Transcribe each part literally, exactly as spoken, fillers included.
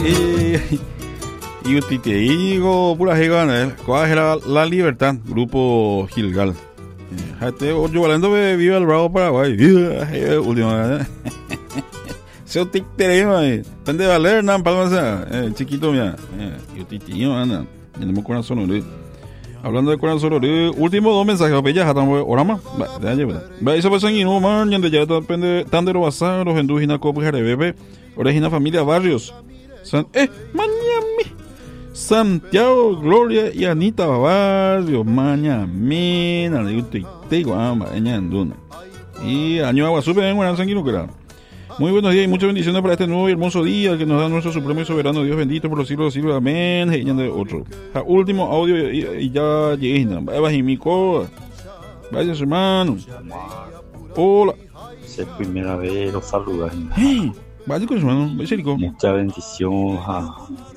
Eh, y usted te digo, pura jegana, ¿cuál era La Libertad? Grupo Gilgal. Este, yo hablando de Viva el Bravo Paraguay. Viva, última. Se te interesa, depende de valer, nada, palma, eh, chiquito, mira. Yo te digo, anda, tenemos corazón, ¿no? Hablando de corazón, último dos mensajes, ya ya estamos ahora más. Va, ya lleva. Va, eso pasa en man, yende ya depende Tandero Bazar, los endujina copo Jarebebe, origina familia Barrios. San, eh, Miami. Santiago, Gloria y Anita Barrios, Miami, nada, yo te digo, ah, mañana en Duna. Y año agua súper en Guarán Sanguino, que era. Muy buenos días y muchas bendiciones para este nuevo y hermoso día que nos da nuestro supremo y soberano Dios bendito por los siglos de los siglos. Amén. Y de otro. Ja, último audio y, y ya llegué. Vaya mi co. Vaya hermano. Hola. Es primera vez los saludas. Hey, vaya con hermano. Vaya rico. Mucha bendición. Ja.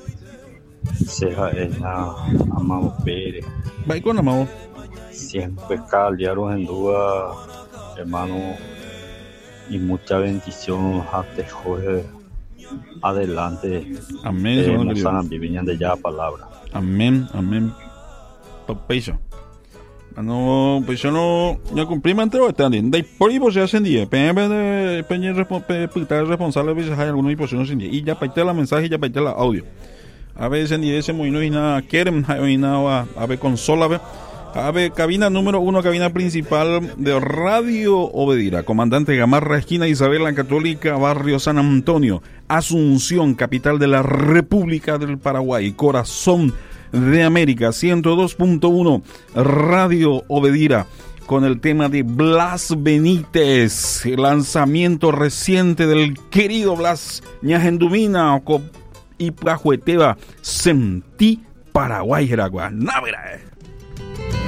Seja ella Amado Pérez. Vaya con Amado. Siempre caldearos en duda, hermano. Y mucha bendición a te Jorge adelante. Amén. Eh, no saben viviendo de ya palabra. Amén, amén. Papeiso. No, pues yo no, yo cumplí mi entrega standing. De por ahí pues ya ascendí. Peña de peña responsable pues hay algunos pues no ascendí. Y ya paité la mensaje y ya paité la audio. A ver ascendí ese muy no y nada quieren y nada a ver consola ve. A ver, cabina número uno, cabina principal de Radio Obedira. Comandante Gamarra, esquina Isabela Católica, barrio San Antonio. Asunción, capital de la República del Paraguay. Corazón de América, ciento dos punto uno. Radio Obedira. Con el tema de Blas Benítez. El lanzamiento reciente del querido Blas Ñajendumina y Pajueteva. Sentí Paraguay, Aragua. Návera.